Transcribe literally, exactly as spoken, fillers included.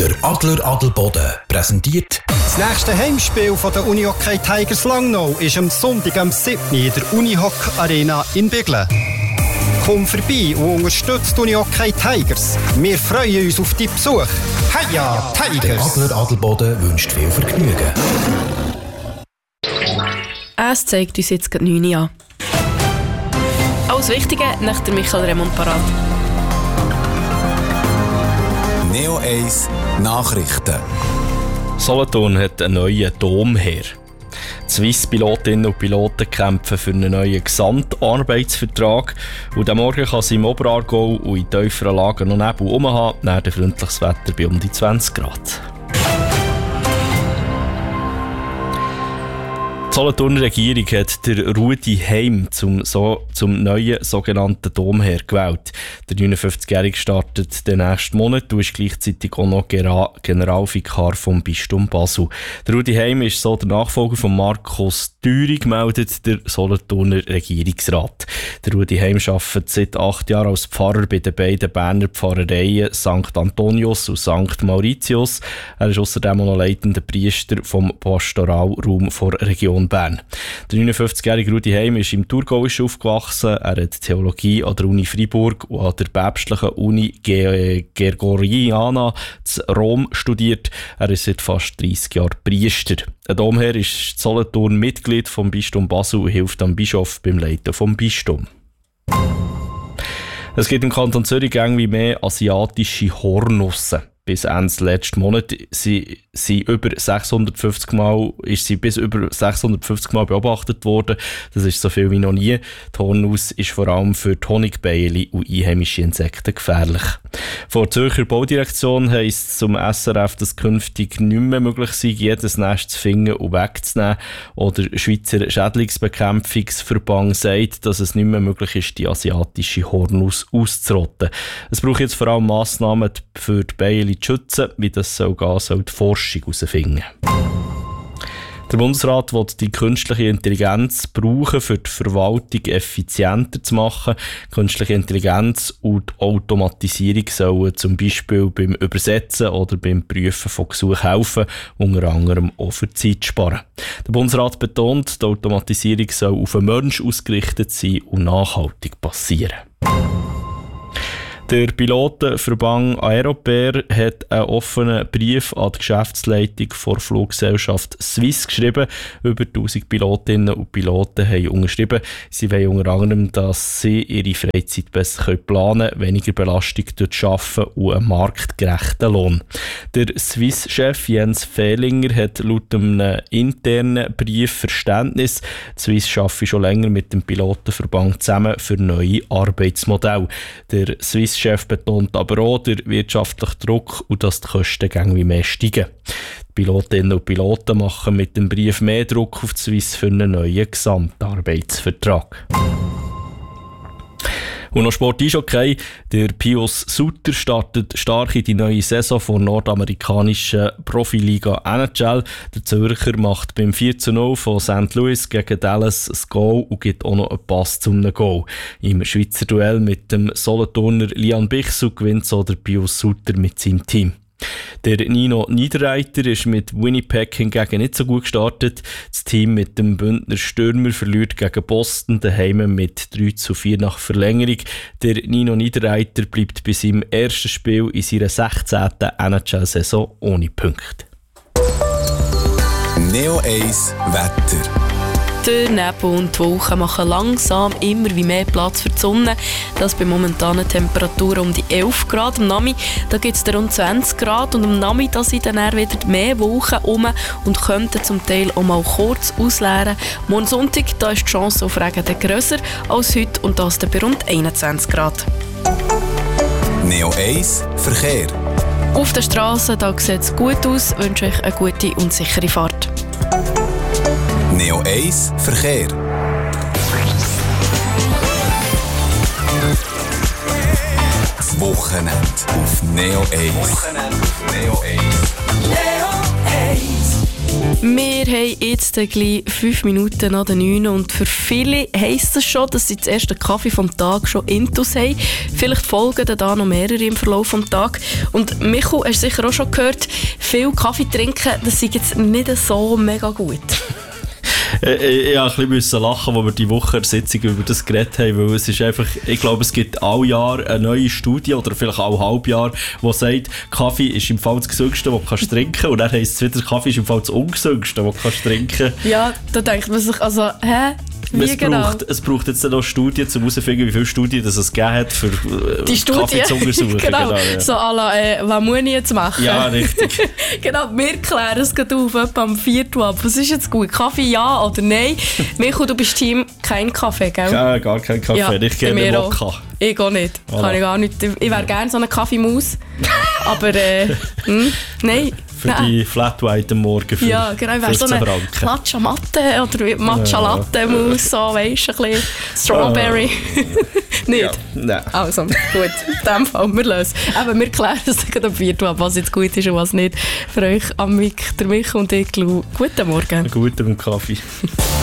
Der Adler Adelboden präsentiert das nächste Heimspiel von der Unihockey Tigers Langnau ist am Sonntag am siebten in der Unihock Arena in Biglen. Komm vorbei und unterstützt die Unihockey Tigers. Wir freuen uns auf deinen Besuch. Heia Tigers! Der Adler Adelboden wünscht viel Vergnügen. Es zeigt uns jetzt gerade neun an. Alles Wichtige nach der Michael Remund parat. Neo eins Nachrichten. Solothurn hat einen neuen Domherr. Die Swiss-Pilotinnen und Piloten kämpfen für einen neuen Gesamtarbeitsvertrag. Und am Morgen kann es im Oberaargau und in tieferen Lagen noch Nebel rumhaben, neben freundliches Wetter bei um die zwanzig Grad. Die Solothurner Regierung hat der Rudi Heim zum, so, zum neuen sogenannten Domherr gewählt. Der neunundfünfzigjährige startet den nächsten Monat und ist gleichzeitig auch noch Generalvikar vom Bistum Basel. Der Rudi Heim ist so der Nachfolger von Markus Thüring, meldet der Solothurner Regierungsrat. Der Rudi Heim arbeitet seit acht Jahren als Pfarrer bei den beiden Berner Pfarrereien Sankt Antonius und Sankt Mauritius. Er ist außerdem auch noch leitender Priester vom Pastoralraum der Region Bern. Der neunundfünfzigjährige Rudi Heim ist im Thurgau aufgewachsen. Er hat Theologie an der Uni Freiburg und an der päpstlichen Uni Ge- Gregoriana zu Rom studiert. Er ist seit fast dreissig Jahren Priester. Ein Domherr ist Solothurn Mitglied vom Bistum Basel und hilft dem Bischof beim Leiten vom Bistum. Es gibt im Kanton Zürich irgendwie mehr asiatische Hornussen. Bis Ende letzten Monat sie, sie über sechshundertfünfzig Mal, ist sie bis über sechshundertfünfzig Mal beobachtet worden. Das ist so viel wie noch nie. Die Hornuss ist vor allem für die Honigbienen und einheimische Insekten gefährlich. Von der Zürcher Baudirektion heisst es zum S R F, dass künftig nicht mehr möglich sei, jedes Nest zu finden und wegzunehmen. Oder der Schweizer Schädlingsbekämpfungsverband sagt, dass es nicht mehr möglich ist, die asiatische Hornuss auszurotten. Es braucht jetzt vor allem Massnahmen für die Bienen zu schützen. Wie das soll gehen, soll die Forschung herausfinden. Der Bundesrat will die künstliche Intelligenz brauchen, für die Verwaltung effizienter zu machen. Künstliche Intelligenz und Automatisierung sollen zum Beispiel beim Übersetzen oder beim Prüfen von Gesuchen helfen, unter anderem auch für Zeit sparen. Der Bundesrat betont, die Automatisierung soll auf den Menschen ausgerichtet sein und nachhaltig passieren. Der Pilotenverband Aeropair hat einen offenen Brief an die Geschäftsleitung der Fluggesellschaft Swiss geschrieben. Über tausend Pilotinnen und Piloten haben unterschrieben. Sie wollen unter anderem, dass sie ihre Freizeit besser planen können, weniger Belastung durch Arbeiten und einen marktgerechten Lohn. Der Swiss-Chef Jens Fehlinger hat laut einem internen Brief Verständnis. Die Swiss arbeitet schon länger mit dem Pilotenverband zusammen für neue Arbeitsmodelle. Der Swiss Chef betont aber auch den wirtschaftlichen Druck und dass die Kosten irgendwie mehr steigen. Die Pilotinnen und Piloten machen mit dem Brief mehr Druck auf die Swiss für einen neuen Gesamtarbeitsvertrag. Und noch Sport ist okay. Der Pius Sutter startet stark in die neue Saison vor der nordamerikanischen Profiliga N H L. Der Zürcher macht beim vier zu null von Sankt Louis gegen Dallas ein Goal und gibt auch noch einen Pass zum Goal. Im Schweizer Duell mit dem Solothurner Lian Bichsel gewinnt so der Pius Sutter mit seinem Team. Der Nino Niederreiter ist mit Winnipeg hingegen nicht so gut gestartet. Das Team mit dem Bündner Stürmer verliert gegen Boston daheim mit drei zu vier nach Verlängerung. Der Nino Niederreiter bleibt bei seinem ersten Spiel in seiner sechzehnten N H L-Saison ohne Punkte. Neo eins Wetter. Der Nebel und die Wolken machen langsam immer wie mehr Platz für die Sonne. Das bei momentanen Temperaturen um die elf Grad. Am Nami gibt es rund zwanzig Grad und am Nami da sind dann wieder mehr Wolken um und könnten zum Teil auch mal kurz ausleeren. Morgen Sonntag da ist die Chance auf Regen grösser als heute und das dann bei rund einundzwanzig Grad. Neo eins Verkehr. Auf der Straße sieht es gut aus. Ich wünsche euch eine gute und sichere Fahrt. Neo eins Verkehr. Wochenende auf Neo eins. Wochenende auf Neo eins. Neo eins. Wir haben jetzt gleich fünf Minuten nach den neun und für viele heisst es schon, dass sie den ersten Kaffee vom Tag schon intus haben. Vielleicht folgen dann da noch mehrere im Verlauf des Tages. Und Michu, hast du sicher auch schon gehört, viel Kaffee trinken, das ist jetzt nicht so mega gut. Ich musste ein bisschen lachen, als wir die Woche in der Sitzung über das geredet haben, weil es ist einfach, ich glaube, es gibt alle Jahre eine neue Studie, oder vielleicht alle halb Jahr, die sagt, Kaffee ist im Fall das Gesündeste, was du kannst trinken, und dann heisst es wieder, Kaffee ist im Fall das Ungesündeste, was du kannst trinken. Ja, da denkt man sich, also, hä? Wie es, genau? braucht, es braucht jetzt noch Studien, um herauszufinden, wie viele Studien das es gegeben hat, für äh, die Kaffee zu untersuchen. Genau, genau ja. So à la äh, Wamunje zu machen. Ja, richtig. Genau, wir klären es gerade auf, etwa am Viertel ab. Was ist jetzt gut? Kaffee ja oder nein? Michu, du bist Team kein Kaffee, gell? Ja, gar kein Kaffee, ja, ich gehe mit Mokka. Ich auch nicht. Voilà. Kann ich gar nicht. Ich wäre gerne so eine Kaffeemaus. Aber äh, hm, nein. Für nein. die Flat White am Morgen für ja, genau, ich wäre so eine Matcha Matte oder Matcha Latte Maus, so, weißt du, ein bisschen Strawberry. Nicht? Ja, nein. Also, gut, in dem Fall, wir lösen. Aber wir klären es gerade am Viertel ab, was jetzt gut ist und was nicht. Für euch am Mic, der Michi und ich, guten Morgen. Guten Kaffee.